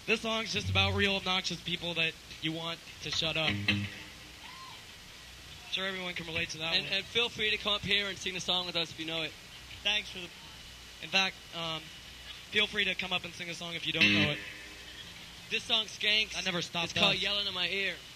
This song's just about real obnoxious people that you want to shut up. I'm sure everyone can relate to that one. And feel free to come up here and sing the song with us if you know it. Thanks for the... In fact, feel free to come up and sing a song if you don't know it. This song skanks. I never stopped It's called Yelling in My Ear.